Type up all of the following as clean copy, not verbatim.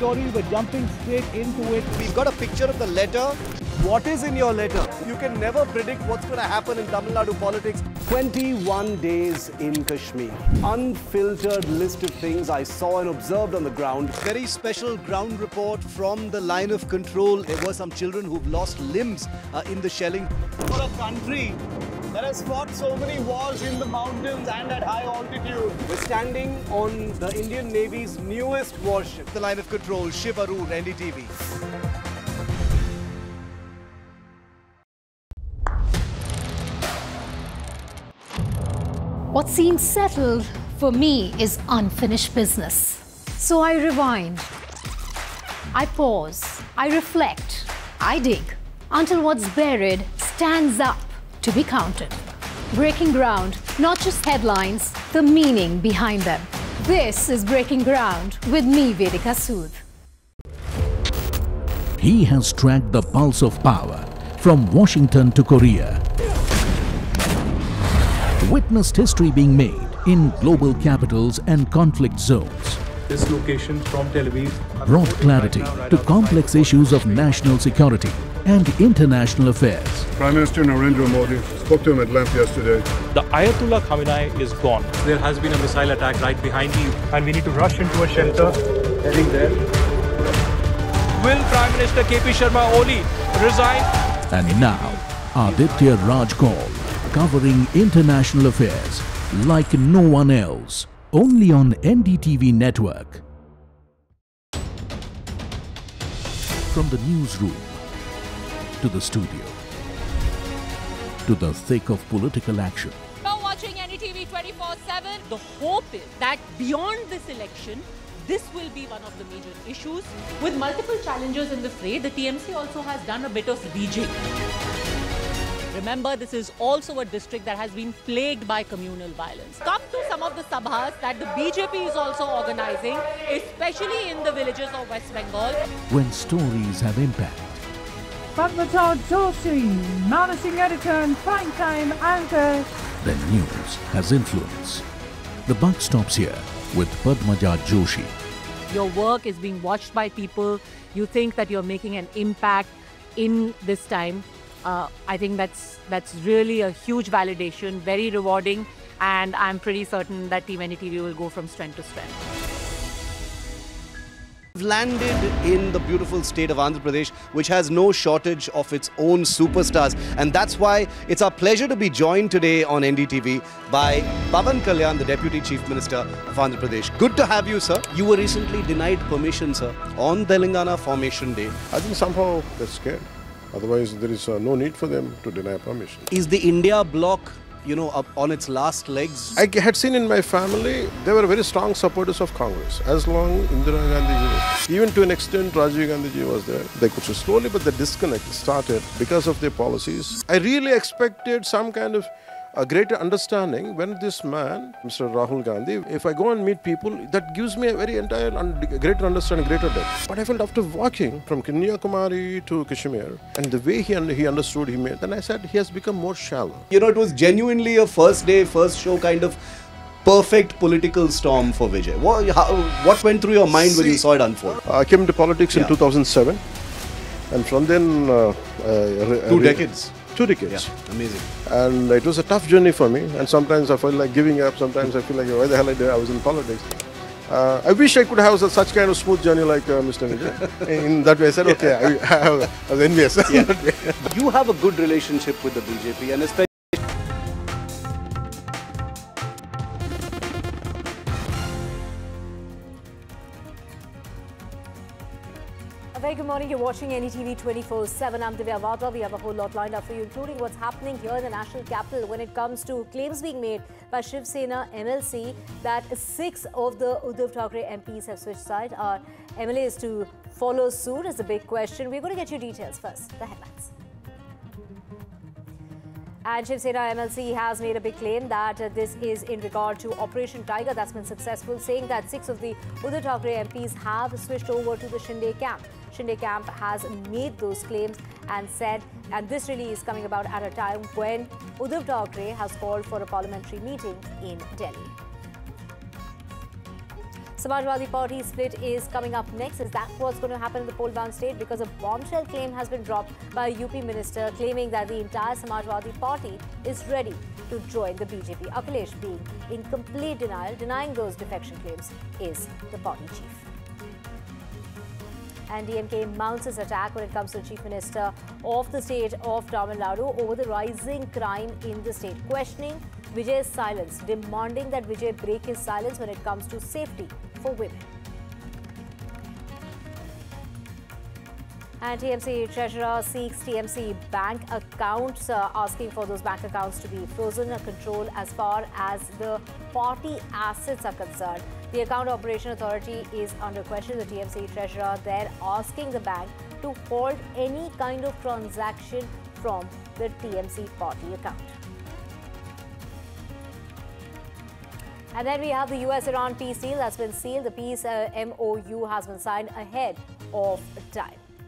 story. We're jumping straight into it. We've got a picture of the letter. What is in your letter? You can never predict what's going to happen in Tamil Nadu politics. 21 days in Kashmir. Unfiltered list of things I saw and observed on the ground. Very special ground report from the line of control. There were some children who've lost limbs in the shelling. For a country that has fought so many wars in the mountains and at high altitude. We're standing on the Indian Navy's newest warship. The line of control, Shiv Arun, NDTV. What seems settled for me is unfinished business. So I rewind, I pause, I reflect, I dig until what's buried stands up to be counted. Breaking ground, not just headlines, the meaning behind them. This is Breaking Ground with me, Vedika Sood. He has tracked the pulse of power from Washington to Korea. Witnessed history being made in global capitals and conflict zones. This location from Tel Aviv Brought clarity to complex issues of national security and international affairs. Prime Minister Narendra Modi spoke to him at length yesterday. The Ayatollah Khamenei is gone. There has been a missile attack right behind you, and we need to rush into a shelter. Heading there. Will Prime Minister KP Sharma Oli resign? And now, Aditya Raj Kaul, covering international affairs like no one else, only on NDTV network. From the newsroom to the studio to the thick of political action. Now watching NDTV 24/7, the hope is that beyond this election, this will be one of the major issues. With multiple challengers in the fray, the TMC also has done a bit of rejigging. Remember, this is also a district that has been plagued by communal violence. Come to some of the sabhas that the BJP is also organizing, especially in the villages of West Bengal. When stories have impact, Padmaja Joshi, managing editor and prime-time anchor. then news has influence. The buck stops here with Padmaja Joshi. Your work is being watched by people. You think that you're making an impact in this time. I think that's really a huge validation, very rewarding, and I'm pretty certain that Team NDTV will go from strength to strength. We've landed in the beautiful state of Andhra Pradesh, which has no shortage of its own superstars. And that's why it's our pleasure to be joined today on NDTV by Pawan Kalyan, the Deputy Chief Minister of Andhra Pradesh. Good to have you, sir. You were recently denied permission, sir, on Telangana Formation Day. I think somehow they're scared. Otherwise, there is no need for them to deny permission. Is the India bloc, up on its last legs? I had seen in my family, they were very strong supporters of Congress. As long Indira Gandhi was, even to an extent Rajiv Gandhi was there, they could slowly, but the disconnect started because of their policies. I really expected some kind of a greater understanding when this man, Mr. Rahul Gandhi, if I go and meet people, that gives me a very greater understanding, greater depth. But I felt after walking from Kanyakumari to Kashmir, and the way he understood, then I said he has become more shallow. It was genuinely a first day, first show kind of perfect political storm for Vijay. What went through your mind when you saw it unfold? I came into politics in 2007, and from then... 2 decades. 2 decades. Yeah, amazing. And it was a tough journey for me, and sometimes I felt like giving up, sometimes I feel like, why the hell I was in politics. I wish I could have such kind of smooth journey like Mr. Vijay. In that way, I said, okay, I was envious. Yeah. You have a good relationship with the BJP, and especially very good morning. You're watching NDTV 24/7. I'm Divya Vatra. We have a whole lot lined up for you, including what's happening here in the national capital when it comes to claims being made by Shiv Sena MLC that 6 of the Uddhav Thackeray MPs have switched sides. Are MLAs to follow suit is the big question. We're going to get you details first. The headlines. And Shiv Sena MLC has made a big claim that this is in regard to Operation Tiger that's been successful, saying that 6 of the Uddhav Thackeray MPs have switched over to the Shinde camp. Shinde camp has made those claims and said, and this really is coming about at a time when Uddhav Thackeray has called for a parliamentary meeting in Delhi. Samajwadi Party split is coming up next. Is that what's going to happen in the poll-bound state? Because a bombshell claim has been dropped by a UP minister claiming that the entire Samajwadi Party is ready to join the BJP. Akhilesh, being in complete denial, denying those defection claims, is the party chief. And DMK mounts its attack when it comes to the Chief Minister of the state of Tamil Nadu over the rising crime in the state, questioning Vijay's silence, demanding that Vijay break his silence when it comes to safety for women. And TMC Treasurer seeks TMC bank accounts, asking for those bank accounts to be frozen or controlled as far as the party assets are concerned. The Account Operation Authority is under question. The TMC Treasurer there asking the bank to hold any kind of transaction from the TMC party account. And then we have the US-Iran peace deal that's been sealed. The peace MOU has been signed ahead of time.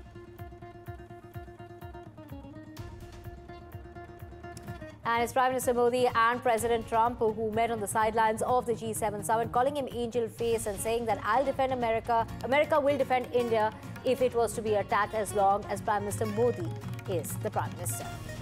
And it's Prime Minister Modi and President Trump who met on the sidelines of the G7 summit, calling him angel face and saying that I'll defend America. America will defend India if it was to be attacked, as long as Prime Minister Modi is the Prime Minister.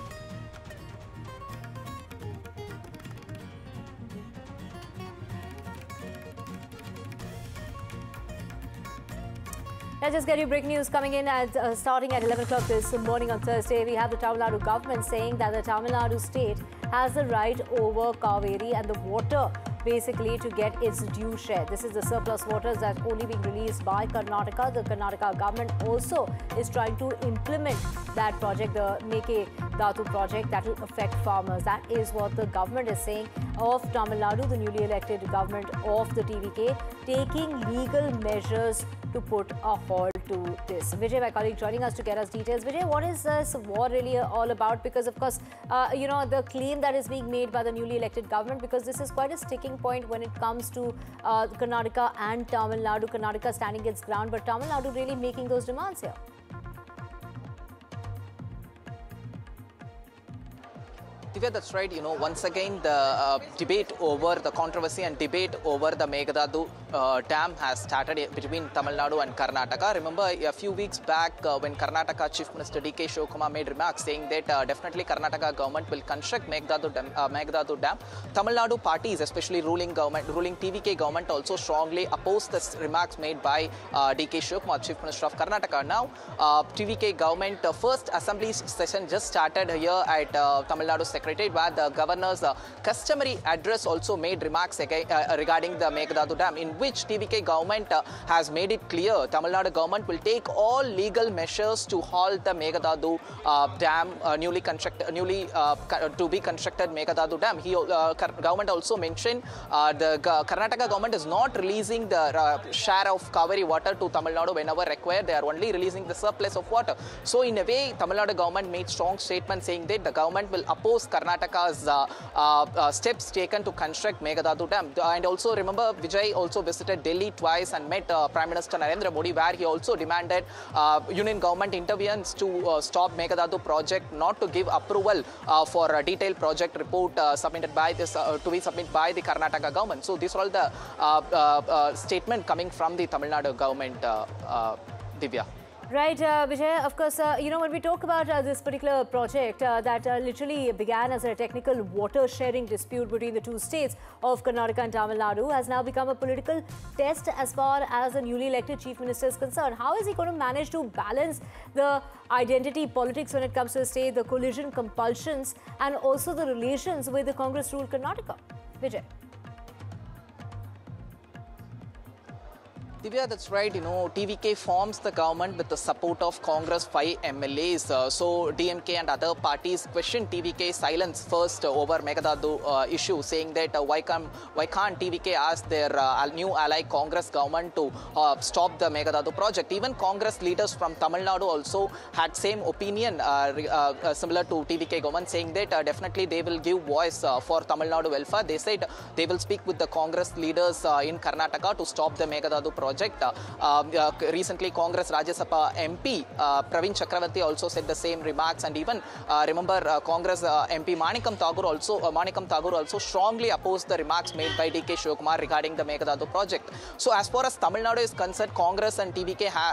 Let's just get you breaking news coming in at starting at 11 o'clock this morning on Thursday. We have the Tamil Nadu government saying that the Tamil Nadu state has the right over Kaveri and the water basically to get its due share. This is the surplus waters that's only being released by Karnataka. The Karnataka government also is trying to implement that project, the Meghdadu project, that will affect farmers. That is what the government is saying of Tamil Nadu, the newly elected government of the TVK, taking legal measures to put a halt to this. Vijay, my colleague, joining us to get us details. Vijay, what is this war really all about? Because, of course, you know, the claim that is being made by the newly elected government, because this is quite a sticking point when it comes to Karnataka and Tamil Nadu. Karnataka standing its ground, but Tamil Nadu really making those demands here. Divya, that's right. You know, once again, the debate over the controversy and debate over the Meghdadu dam has started between Tamil Nadu and Karnataka. Remember, a few weeks back, when Karnataka Chief Minister D.K. Shivakumar made remarks saying that definitely Karnataka government will construct Meghdadu dam. Tamil Nadu parties, especially ruling TVK government, also strongly opposed the remarks made by D.K. Shivakumar, Chief Minister of Karnataka. Now, TVK government first assembly session just started here at Tamil Nadu Secretariat, where the governor's customary address also made remarks regarding the Meghdadu dam, in which TVK government has made it clear Tamil Nadu government will take all legal measures to halt the Meghdadu dam, newly to be constructed Meghdadu dam. Government also mentioned the Karnataka government is not releasing the share of Kaveri water to Tamil Nadu whenever required. They are only releasing the surplus of water. So in a way, Tamil Nadu government made strong statement saying that the government will oppose Karnataka's steps taken to construct Meghdadu dam. And also remember, Vijay also visited Delhi twice and met Prime Minister Narendra Modi, where he also demanded union government intervenes to stop Meghdadu project, not to give approval for a detailed project report submitted by this to be submitted by the Karnataka government. So these are all the statement coming from the Tamil Nadu government, Divya. Right, Vijay, of course, you know, when we talk about this particular project that literally began as a technical water sharing dispute between the two states of Karnataka and Tamil Nadu, has now become a political test as far as the newly elected Chief Minister is concerned. How is he going to manage to balance the identity politics when it comes to the state, the collision compulsions, and also the relations with the Congress-ruled Karnataka? Vijay. Divya, that's right. You know, TVK forms the government with the support of Congress 5 MLAs. So DMK and other parties questioned TVK's silence first over Meghdadu issue, saying that why can't TVK ask their new ally Congress government to stop the Meghdadu project. Even Congress leaders from Tamil Nadu also had same opinion similar to TVK government, saying that definitely they will give voice for Tamil Nadu welfare. They said they will speak with the Congress leaders in Karnataka to stop the Meghdadu project. project. Recently, Congress Rajya Sabha MP Praveen Chakravarti also said the same remarks, and even remember Congress MP Manikam Tagore also strongly opposed the remarks made by DK Shivakumar regarding the Meghalaya project. So as far as Tamil Nadu is concerned, Congress and TVK